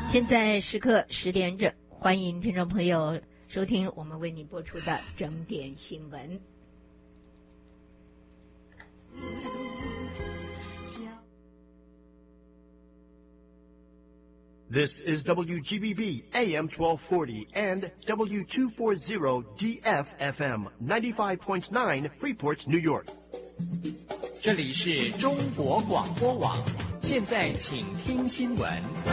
现在时刻10点整，欢迎听众朋友收听我们为你播出的整点新闻。 This is WGBB AM 1240 and W240 DFFM 95.9 Freeport, New York. 这里是中国广播网，现在请听新闻。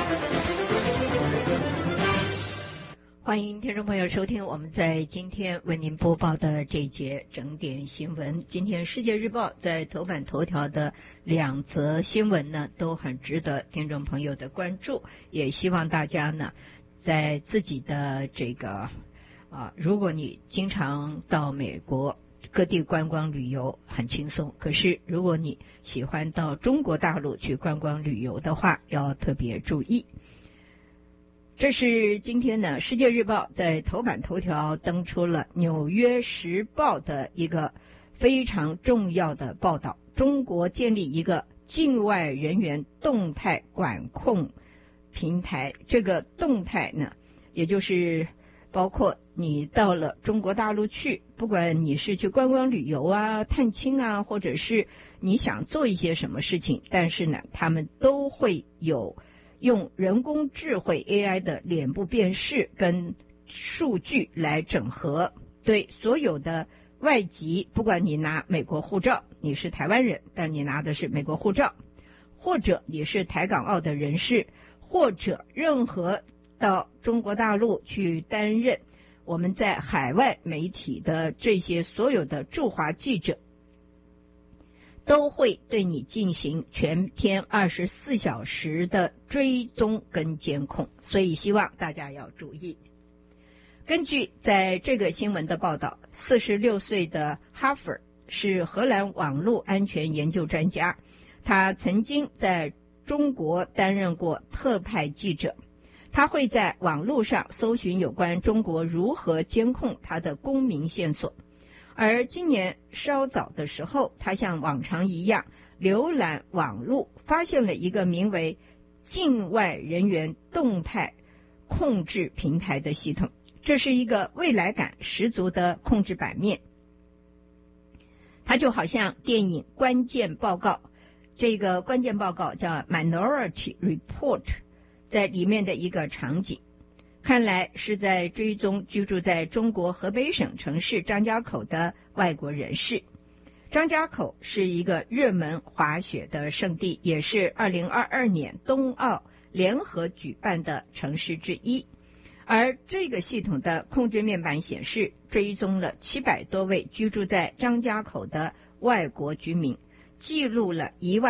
欢迎听众朋友收听我们在今天为您播报的这一节整点新闻。今天《世界日报》在头版头条的2则新闻呢，都很值得听众朋友的关注，也希望大家呢，在自己的这个如果你经常到美国各地观光旅游很轻松，可是如果你喜欢到中国大陆去观光旅游的话，要特别注意。这是今天呢，《世界日报》在头版头条登出了《纽约时报》的一个非常重要的报道：中国建立一个境外人员动态管控平台。这个动态呢，也就是包括你到了中国大陆去，不管你是去观光旅游啊、探亲啊，或者是你想做一些什么事情，但是呢，他们都会有用人工智慧 AI 的脸部辨识跟数据来整合，对所有的外籍，不管你拿美国护照，你是台湾人，但你拿的是美国护照，或者你是台港澳的人士，或者任何到中国大陆去担任我们在海外媒体的这些所有的驻华记者，都会对你进行全天24小时的追踪跟监控，所以希望大家要注意。根据在这个新闻的报道，46岁的哈佛是荷兰网络安全研究专家，他曾经在中国担任过特派记者，他会在网络上搜寻有关中国如何监控他的公民线索。而今年稍早的时候，他像往常一样浏览网络，发现了一个名为境外人员动态控制平台的系统。这是一个未来感十足的控制版面，它就好像电影关键报告，这个关键报告叫 Minority Report， 在里面的一个场景，看来是在追踪居住在中国河北省城市张家口的外国人士。张家口是一个热门滑雪的圣地，也是2022年冬奥联合举办的城市之一。而这个系统的控制面板显示，追踪了700多位居住在张家口的外国居民，记录了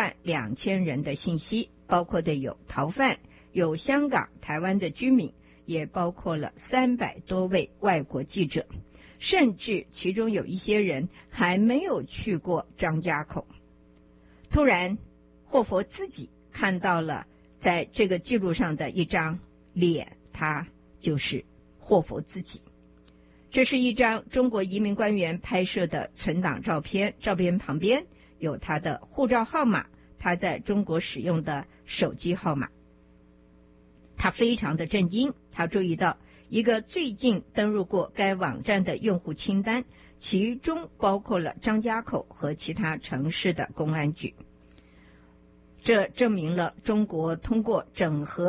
12000人的信息，包括的有逃犯，有香港、台湾的居民，也包括了300多位外国记者，甚至其中有一些人还没有去过张家口。突然，霍佛自己看到了在这个记录上的一张脸，他就是霍佛自己。这是一张中国移民官员拍摄的存档照片，照片旁边有他的护照号码，他在中国使用的手机号码。他非常的震惊，他注意到一个最近登入过该网站的用户清单，其中包括了张家口和其他城市的公安局。这证明了中国通过整合